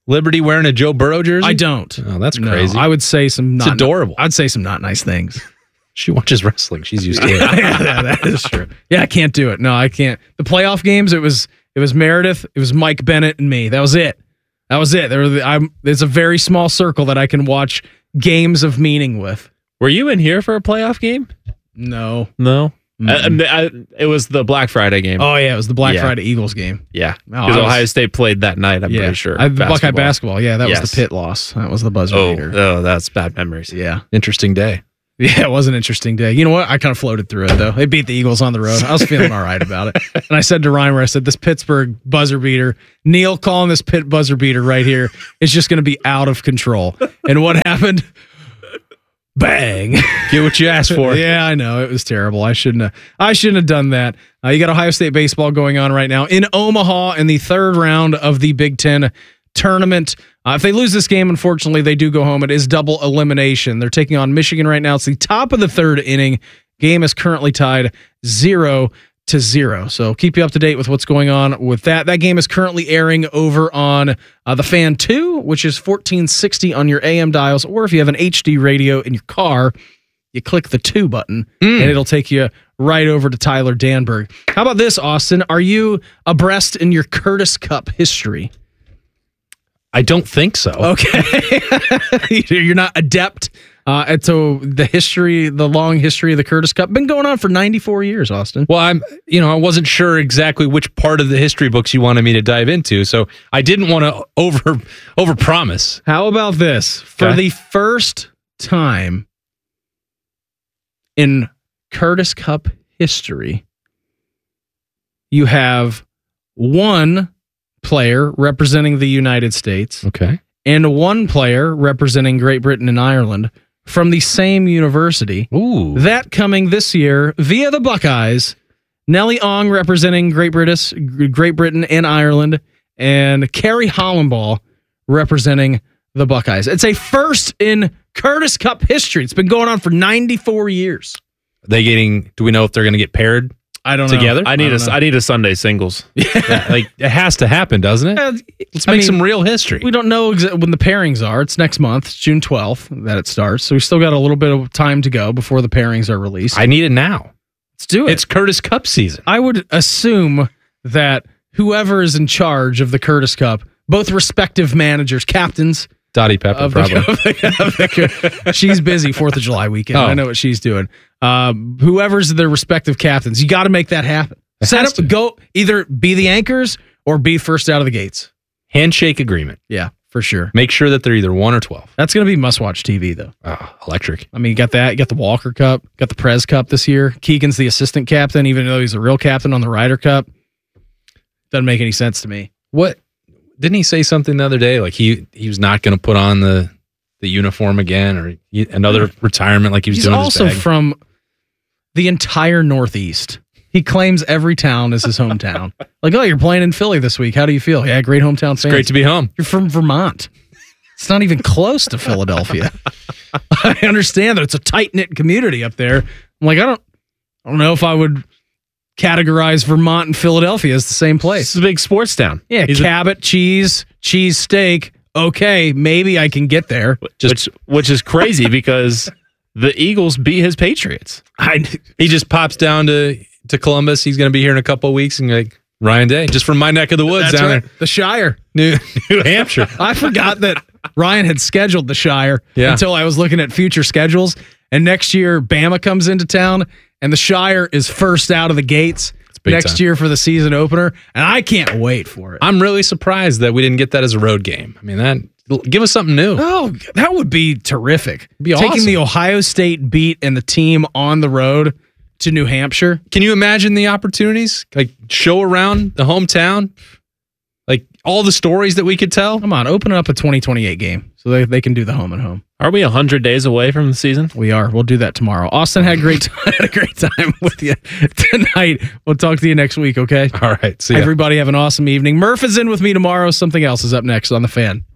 Liberty wearing a Joe Burrow jersey? I don't. Oh, that's No, crazy. I would say some. It's adorable. I'd say some not nice things. She watches wrestling. She's used to it. Yeah, that is true. Yeah, I can't do it. No, I can't. The playoff games, it was Meredith, it was Mike Bennett, and me. That was it. It's a very small circle that I can watch games of meaning with. Were you in here for a playoff game? No. It was the Black Friday game. Oh, yeah, it was the Black Friday Eagles game. Yeah, No, because I was- Ohio State played that night, I'm pretty sure. The Buckeye basketball. Yeah, that was Yes. the Pitt loss. That was the buzzer beater. Oh, that's bad memories. Yeah. Interesting day. Yeah, it was an interesting day. You know what? I kind of floated through it, though. They beat the Eagles on the road. I was feeling all right about it. And I said to Ryan, I said, this Pittsburgh buzzer beater, Neil calling this Pitt buzzer beater right here is just going to be out of control. And what happened? Bang. Get what you asked for. Yeah, I know. It was terrible. I shouldn't have done that. You got Ohio State baseball going on right now in Omaha in the third round of the Big Ten tournament. If they lose this game, unfortunately, they do go home. It is double elimination. They're taking on Michigan right now. It's the top of the third inning. Game is currently tied 0-0. So keep you up to date with what's going on with that. That game is currently airing over on the Fan 2, which is 1460 on your AM dials, or if you have an HD radio in your car, you click the 2 button, and it'll take you right over to Tyler Danberg. How about this, Austin? Are you abreast in your Curtis Cup history? I don't think so. Okay. You're not adept to the long history of the Curtis Cup. Been going on for 94 years, Austin. Well, I wasn't sure exactly which part of the history books you wanted me to dive into, so I didn't want to over promise. How about this? For the first time in Curtis Cup history, you have one player representing the United States. Okay. And one player representing Great Britain and Ireland from the same university. Ooh. That coming this year via the Buckeyes. Nellie Ong representing Great Britain and Ireland, and Carrie Hollenball representing the Buckeyes. It's a first in Curtis Cup history. It's been going on for 94 years. Do we know if they're going to get paired? I don't together? know. I need a Sunday singles. Yeah, like it has to happen, doesn't it? Let's make some real history. We don't know when the pairings are. It's next month. It's June 12th that it starts. So we still got a little bit of time to go before the pairings are released. I need it now. Let's do it. It's Curtis Cup season. I would assume that whoever is in charge of the Curtis Cup, both respective managers, captains, Dottie Pepper, probably. She's busy 4th of July weekend. I know what she's doing. Whoever's their respective captains, you got to make that happen. Go either be the anchors or be first out of the gates. Handshake agreement. Yeah, for sure. Make sure that they're either 1 or 12. That's going to be must-watch TV, though. Electric. I mean, you got that. You got the Walker Cup. Got the Prez Cup this year. Keegan's the assistant captain, even though he's the real captain on the Ryder Cup. Doesn't make any sense to me. What? Didn't he say something the other day? Like he was not going to put on the uniform again, or another retirement like he was doing also his bag? From the entire Northeast. He claims every town is his hometown. Like, oh, you're playing in Philly this week. How do you feel? Yeah, great hometown fans. Great to be home. You're from Vermont. It's not even close to Philadelphia. I understand that it's a tight-knit community up there. I'm like, I don't know if I would categorize Vermont and Philadelphia as the same place. It's a big sports town. Yeah, Cabot, cheese steak. Okay, maybe I can get there. Which is crazy because the Eagles beat his Patriots. He just pops down to Columbus. He's going to be here in a couple of weeks, and like Ryan Day, just from my neck of the woods. That's down right. there. The Shire. New Hampshire. I forgot that Ryan had scheduled the Shire Yeah. until I was looking at future schedules. And next year, Bama comes into town, and the Shire is first out of the gates big next time. year for the season opener. And I can't wait for it. I'm really surprised that we didn't get that as a road game. I mean, give us something new. Oh, that would be terrific. Be Taking awesome. the Ohio State beat and the team on the road to New Hampshire. Can you imagine the opportunities? Like show around the hometown? Like all the stories that we could tell? Come on, open up a 2028 game so they can do the home and home. Are we 100 days away from the season? We are. We'll do that tomorrow. Austin had a great time with you tonight. We'll talk to you next week, okay? All right. See ya. Everybody have an awesome evening. Murph is in with me tomorrow. Something else is up next on The Fan.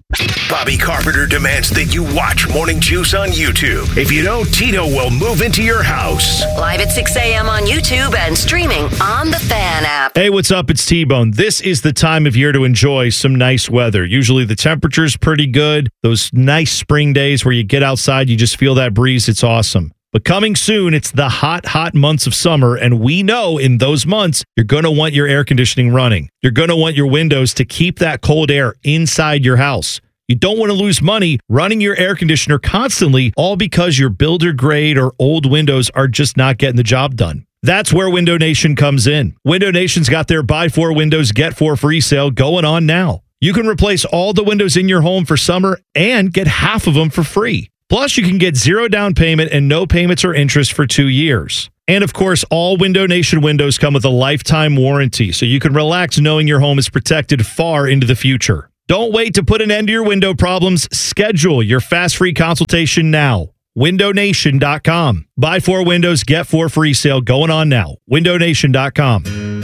Bobby Carpenter demands that you watch Morning Juice on YouTube. If you don't, Tito will move into your house. Live at 6 a.m. on YouTube and streaming on the Fan app. Hey, what's up? It's T-Bone. This is the time of year to enjoy some nice weather. Usually the temperature's pretty good. Those nice spring days where you get outside, you just feel that breeze. It's awesome. But coming soon, it's the hot months of summer, and we know in those months, you're going to want your air conditioning running. You're going to want your windows to keep that cold air inside your house. You don't want to lose money running your air conditioner constantly, all because your builder grade or old windows are just not getting the job done. That's where Window Nation comes in. Window Nation's got their buy 4 windows, get 4 free sale going on now. You can replace all the windows in your home for summer and get half of them for free. Plus, you can get 0 down payment and no payments or interest for 2 years. And of course, all Window Nation windows come with a lifetime warranty, so you can relax knowing your home is protected far into the future. Don't wait to put an end to your window problems. Schedule your fast free consultation now. WindowNation.com. Buy 4 windows, get 4 free sale going on now. WindowNation.com.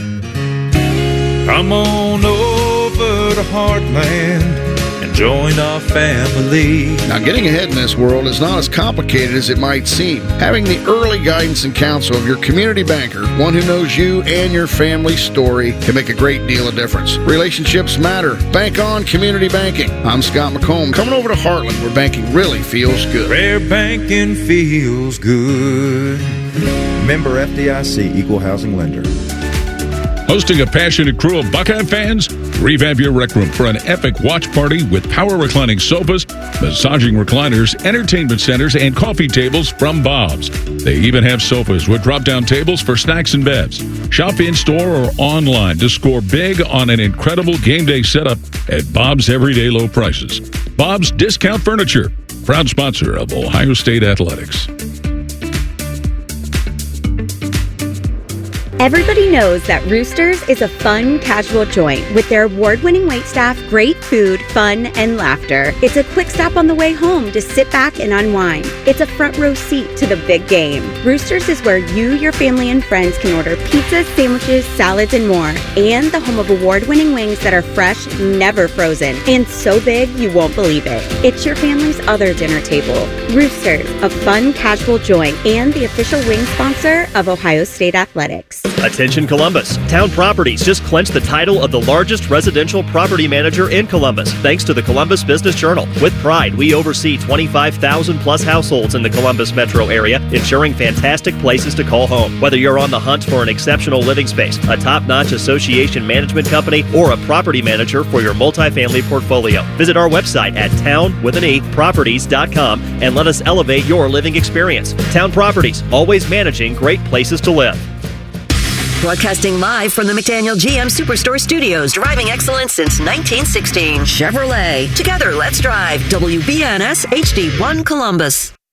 Come on over to Heartland and join our family. Now, getting ahead in this world is not as complicated as it might seem. Having the early guidance and counsel of your community banker, one who knows you and your family's story, can make a great deal of difference. Relationships matter. Bank on community banking. I'm Scott McComb, coming over to Heartland, where banking really feels good. Where banking feels good. Member FDIC, Equal Housing Lender. Hosting a passionate crew of Buckeye fans? Revamp your rec room for an epic watch party with power reclining sofas, massaging recliners, entertainment centers, and coffee tables from Bob's. They even have sofas with drop-down tables for snacks and bevs. Shop in-store or online to score big on an incredible game day setup at Bob's everyday low prices. Bob's Discount Furniture, proud sponsor of Ohio State Athletics. Everybody knows that Roosters is a fun, casual joint with their award-winning waitstaff, great food, fun, and laughter. It's a quick stop on the way home to sit back and unwind. It's a front row seat to the big game. Roosters is where you, your family, and friends can order pizzas, sandwiches, salads, and more. And the home of award-winning wings that are fresh, never frozen, and so big you won't believe it. It's your family's other dinner table. Roosters, a fun, casual joint, and the official wing sponsor of Ohio State Athletics. Attention Columbus. Town Properties just clinched the title of the largest residential property manager in Columbus, thanks to the Columbus Business Journal. With pride, we oversee 25,000 plus households in the Columbus metro area, ensuring fantastic places to call home. Whether you're on the hunt for an exceptional living space, a top-notch association management company, or a property manager for your multifamily portfolio, visit our website at town.properties.com and let us elevate your living experience. Town Properties, always managing great places to live. Broadcasting live from the McDaniel GM Superstore Studios. Driving excellence since 1916. Chevrolet. Together, let's drive. WBNS HD1 Columbus.